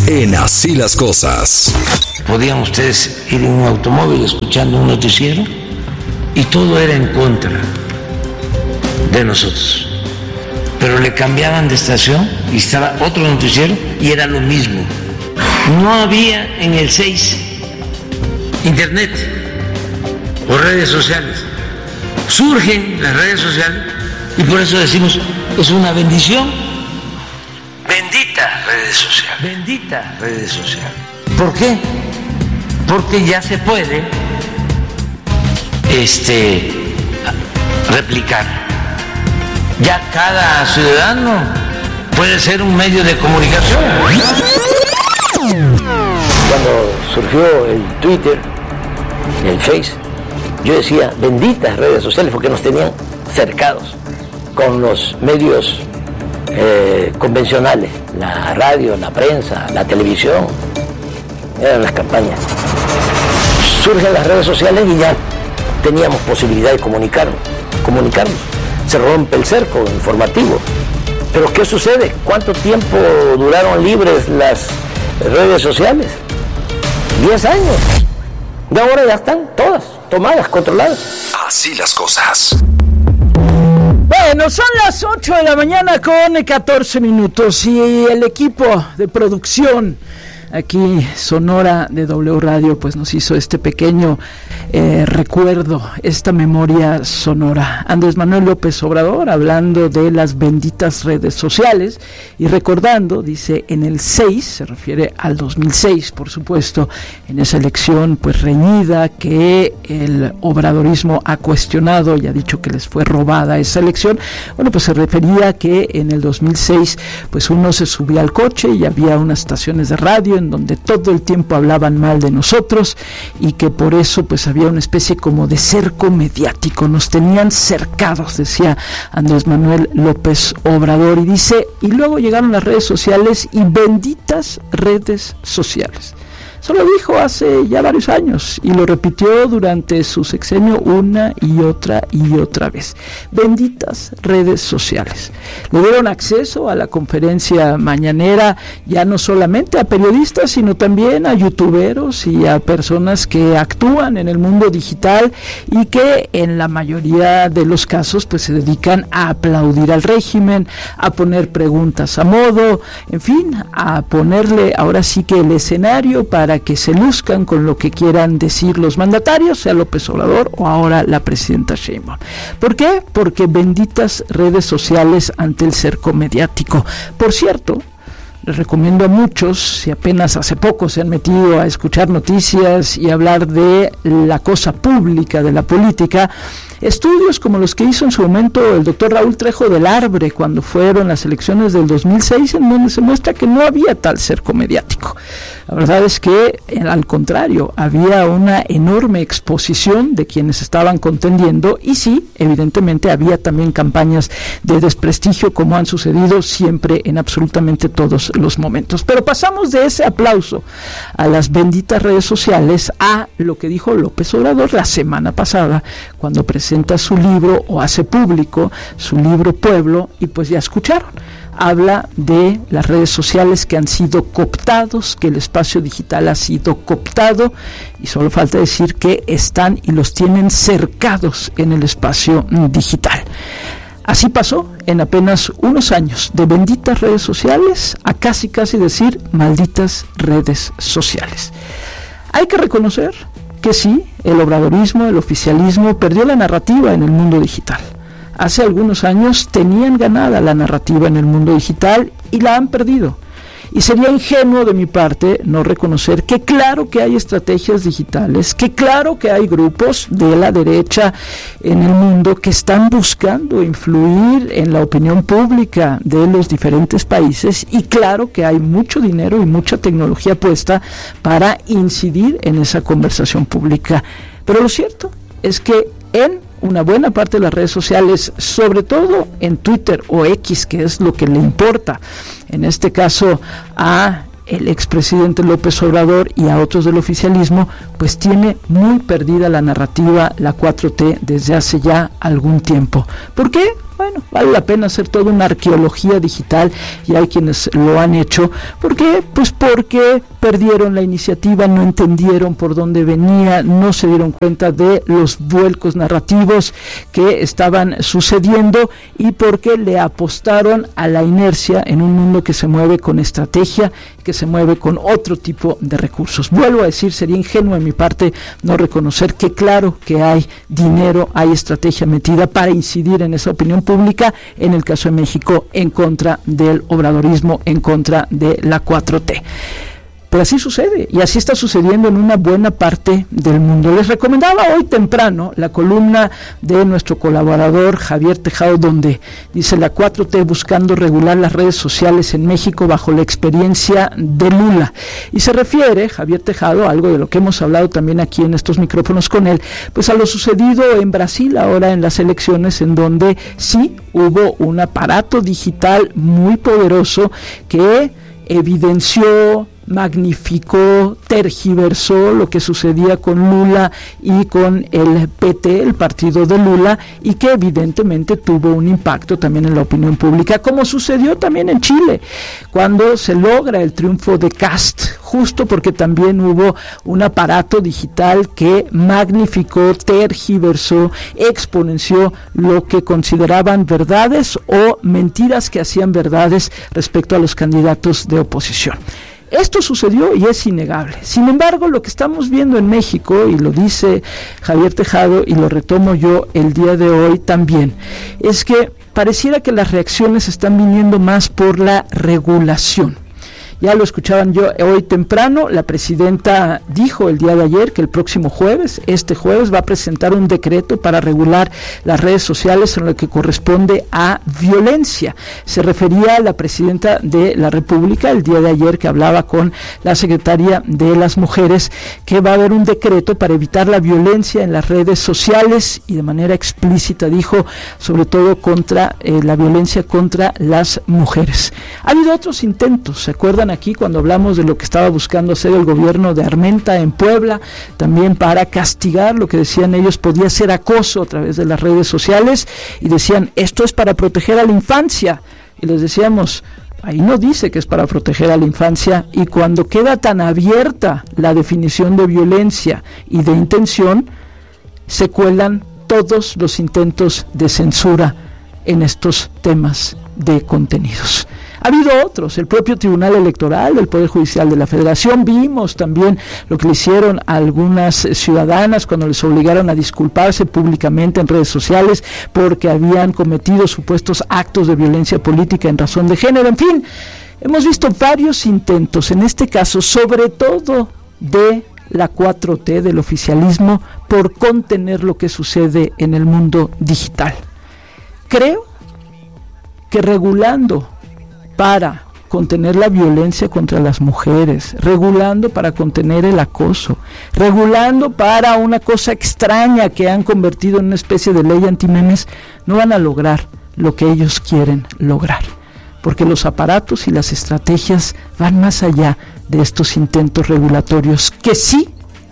en Así las Cosas. Podían ustedes ir en un automóvil escuchando un noticiero y todo era en contra de nosotros. Pero le cambiaban de estación y estaba otro noticiero y era lo mismo. No había en el 6 internet o redes sociales. Surgen las redes sociales y por eso decimos, es una bendición. Bendita redes sociales, bendita redes sociales. ¿Por qué? Porque ya se puede replicar. Ya cada ciudadano puede ser un medio de comunicación. Cuando surgió el Twitter, el Face, yo decía, benditas redes sociales, porque nos tenían cercados con los medios convencionales, la radio, la prensa, la televisión, eran las campañas. Surgen las redes sociales y ya teníamos posibilidad de comunicarnos. Se rompe el cerco informativo. Pero ¿qué sucede? ¿Cuánto tiempo duraron libres las redes sociales? 10 años. Y ahora ya están todas tomadas, controladas. Así las Cosas. Bueno, son las 8 de la mañana con 14 minutos y el equipo de producción aquí Sonora de W Radio pues nos hizo este pequeño recuerdo, esta memoria sonora. Andrés Manuel López Obrador hablando de las benditas redes sociales y recordando, dice, en el 6, se refiere al 2006, por supuesto, en esa elección pues reñida que el obradorismo ha cuestionado y ha dicho que les fue robada esa elección. Bueno, pues se refería a que en el 2006 pues uno se subía al coche y había unas estaciones de radio en donde todo el tiempo hablaban mal de nosotros y que por eso pues había una especie como de cerco mediático, nos tenían cercados, decía Andrés Manuel López Obrador, y dice, y luego llegaron las redes sociales y benditas redes sociales. Eso lo dijo hace ya varios años y lo repitió durante su sexenio una y otra vez. Benditas redes sociales. Le dieron acceso a la conferencia mañanera ya no solamente a periodistas, sino también a youtuberos y a personas que actúan en el mundo digital y que en la mayoría de los casos pues se dedican a aplaudir al régimen, a poner preguntas a modo, en fin, a ponerle ahora sí que el escenario para que se luzcan con lo que quieran decir los mandatarios, sea López Obrador o ahora la presidenta Sheinbaum. ¿Por qué? Porque benditas redes sociales ante el cerco mediático. Por cierto, les recomiendo a muchos, si apenas hace poco se han metido a escuchar noticias y hablar de la cosa pública, de la política, estudios como los que hizo en su momento el doctor Raúl Trejo del Arbre cuando fueron las elecciones del 2006, en donde se muestra que no había tal cerco mediático. La verdad es que, al contrario, había una enorme exposición de quienes estaban contendiendo y sí, evidentemente había también campañas de desprestigio como han sucedido siempre en absolutamente todos los momentos. Pero pasamos de ese aplauso a las benditas redes sociales a lo que dijo López Obrador la semana pasada cuando presenta su libro o hace público su libro Pueblo y pues ya escucharon. Habla de las redes sociales que han sido cooptados, que el espacio digital ha sido cooptado y solo falta decir que están y los tienen cercados en el espacio digital. Así pasó en apenas unos años de benditas redes sociales a casi decir malditas redes sociales. Hay que reconocer que sí, el obradorismo, el oficialismo perdió la narrativa en el mundo digital. Hace algunos años tenían ganada la narrativa en el mundo digital y la han perdido. Y sería ingenuo de mi parte no reconocer que claro que hay estrategias digitales, que claro que hay grupos de la derecha en el mundo que están buscando influir en la opinión pública de los diferentes países y claro que hay mucho dinero y mucha tecnología puesta para incidir en esa conversación pública. Pero lo cierto es que en una buena parte de las redes sociales, sobre todo en Twitter o X, que es lo que le importa, en este caso a el expresidente López Obrador y a otros del oficialismo, pues tiene muy perdida la narrativa, la 4T, desde hace ya algún tiempo. ¿Por qué? Bueno, vale la pena hacer toda una arqueología digital, y hay quienes lo han hecho. ¿Por qué? Pues porque perdieron la iniciativa, no entendieron por dónde venía, no se dieron cuenta de los vuelcos narrativos que estaban sucediendo, y porque le apostaron a la inercia en un mundo que se mueve con estrategia, que se mueve con otro tipo de recursos. Vuelvo a decir, sería ingenuo en mi parte no reconocer que claro que hay dinero, hay estrategia metida para incidir en esa opinión pública, en el caso de México, en contra del obradorismo, en contra de la 4T. Pero así sucede, y así está sucediendo en una buena parte del mundo. Les recomendaba hoy temprano la columna de nuestro colaborador Javier Tejado, donde dice: la 4T buscando regular las redes sociales en México bajo la experiencia de Lula. Y se refiere, Javier Tejado, algo de lo que hemos hablado también aquí en estos micrófonos con él, pues a lo sucedido en Brasil ahora en las elecciones, en donde sí hubo un aparato digital muy poderoso que evidenció, magnificó, tergiversó lo que sucedía con Lula y con el PT, el partido de Lula, y que evidentemente tuvo un impacto también en la opinión pública, como sucedió también en Chile, cuando se logra el triunfo de Kast, justo porque también hubo un aparato digital que magnificó, tergiversó, exponenció lo que consideraban verdades o mentiras que hacían verdades respecto a los candidatos de oposición. Esto sucedió y es innegable. Sin embargo, lo que estamos viendo en México, y lo dice Javier Tejado y lo retomo yo el día de hoy también, es que pareciera que las reacciones están viniendo más por la regulación. Ya lo escuchaban yo hoy temprano, la presidenta dijo el día de ayer que el próximo jueves, este jueves, va a presentar un decreto para regular las redes sociales en lo que corresponde a violencia. Se refería a la presidenta de la República el día de ayer, que hablaba con la secretaria de las Mujeres, que va a haber un decreto para evitar la violencia en las redes sociales, y de manera explícita dijo, sobre todo contra la violencia contra las mujeres. Ha habido otros intentos, ¿se acuerdan aquí cuando hablamos de lo que estaba buscando hacer el gobierno de Armenta en Puebla, también para castigar lo que decían ellos podía ser acoso a través de las redes sociales, y decían, esto es para proteger a la infancia, y les decíamos, ahí no dice que es para proteger a la infancia, y cuando queda tan abierta la definición de violencia y de intención, se cuelan todos los intentos de censura en estos temas de contenidos. Ha habido otros, el propio Tribunal Electoral del Poder Judicial de la Federación, vimos también lo que le hicieron a algunas ciudadanas cuando les obligaron a disculparse públicamente en redes sociales porque habían cometido supuestos actos de violencia política en razón de género. En fin, hemos visto varios intentos, en este caso sobre todo de la 4T, del oficialismo, por contener lo que sucede en el mundo digital. Creo que regulando para contener la violencia contra las mujeres, regulando para contener el acoso, regulando para una cosa extraña que han convertido en una especie de ley antimemes, no van a lograr lo que ellos quieren lograr, porque los aparatos y las estrategias van más allá de estos intentos regulatorios que sí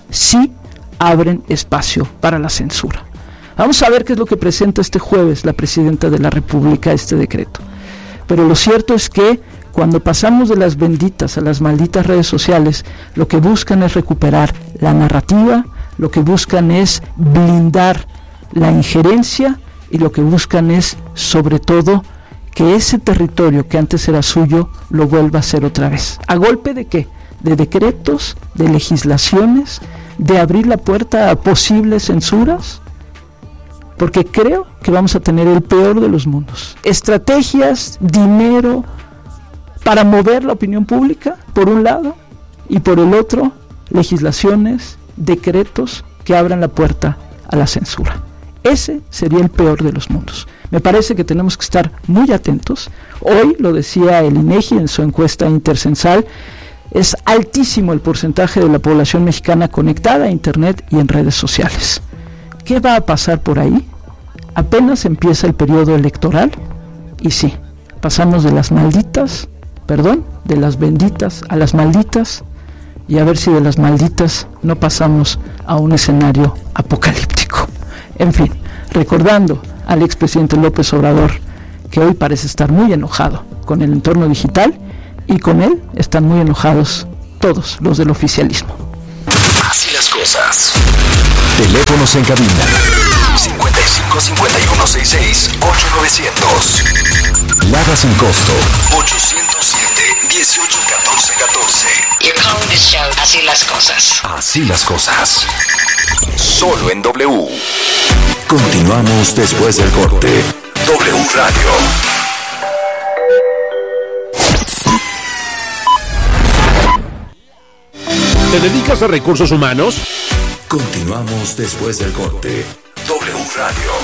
abren espacio para la censura. Vamos a ver qué es lo que presenta este jueves la presidenta de la República, este decreto. Pero lo cierto es que cuando pasamos de las benditas a las malditas redes sociales, lo que buscan es recuperar la narrativa, lo que buscan es blindar la injerencia, y lo que buscan es, sobre todo, que ese territorio que antes era suyo lo vuelva a ser otra vez. ¿A golpe de qué? De decretos, de legislaciones, de abrir la puerta a posibles censuras. Porque creo que vamos a tener el peor de los mundos. Estrategias, dinero para mover la opinión pública, por un lado, y por el otro, legislaciones, decretos que abran la puerta a la censura. Ese sería el peor de los mundos. Me parece que tenemos que estar muy atentos. Hoy, lo decía el INEGI en su encuesta intercensal, es altísimo el porcentaje de la población mexicana conectada a Internet y en redes sociales. ¿Qué va a pasar por ahí? Apenas empieza el periodo electoral y sí, pasamos de las benditas a las malditas, y a ver si de las malditas no pasamos a un escenario apocalíptico. En fin, recordando al expresidente López Obrador, que hoy parece estar muy enojado con el entorno digital, y con él están muy enojados todos los del oficialismo. Así las cosas. Teléfonos en cabina 55 51 66 8900. Lada sin costo 807 18 14 14. You're calling this show Así las cosas. Así las cosas. Solo en W. Continuamos después del corte. W Radio. ¿Te dedicas a recursos humanos? Continuamos después del corte. W Radio.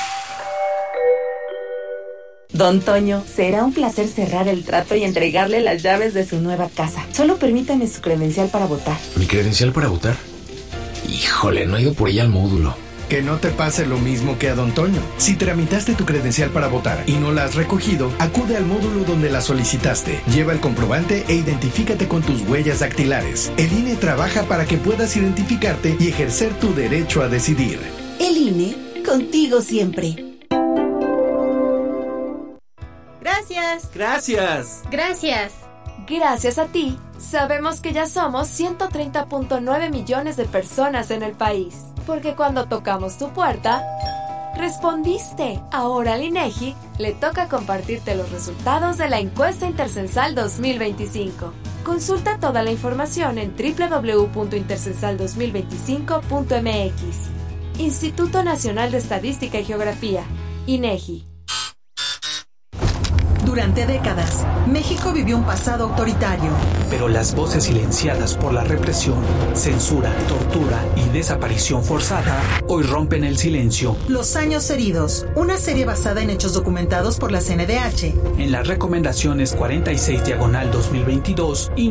Don Toño, será un placer cerrar el trato y entregarle las llaves de su nueva casa. Solo permítame su credencial para votar. ¿Mi credencial para votar? Híjole, no he ido por ella al módulo. Que no te pase lo mismo que a Don Toño. Si tramitaste tu credencial para votar y no la has recogido, acude al módulo donde la solicitaste. Lleva el comprobante e identifícate con tus huellas dactilares. El INE trabaja para que puedas identificarte y ejercer tu derecho a decidir. El INE, contigo siempre. Gracias. Gracias. Gracias. Gracias a ti, sabemos que ya somos 130.9 millones de personas en el país. Porque cuando tocamos tu puerta, respondiste. Ahora al INEGI le toca compartirte los resultados de la encuesta intercensal 2025. Consulta toda la información en www.intercensal2025.mx. Instituto Nacional de Estadística y Geografía, INEGI. Durante décadas, México vivió un pasado autoritario. Pero las voces silenciadas por la represión, censura, tortura y desaparición forzada hoy rompen el silencio. Los años heridos, una serie basada en hechos documentados por la CNDH. En las recomendaciones 46/2022 y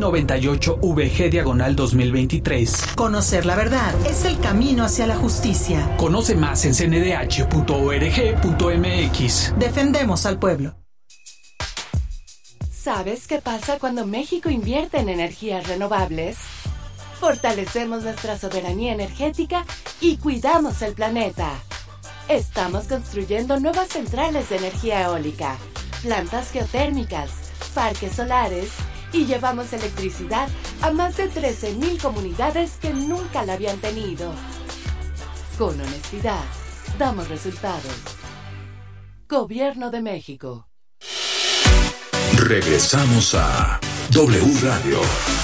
98/VG/2023. Conocer la verdad es el camino hacia la justicia. Conoce más en cndh.org.mx. Defendemos al pueblo. ¿Sabes qué pasa cuando México invierte en energías renovables? Fortalecemos nuestra soberanía energética y cuidamos el planeta. Estamos construyendo nuevas centrales de energía eólica, plantas geotérmicas, parques solares y llevamos electricidad a más de 13,000 comunidades que nunca la habían tenido. Con honestidad, damos resultados. Gobierno de México. Regresamos a W Radio.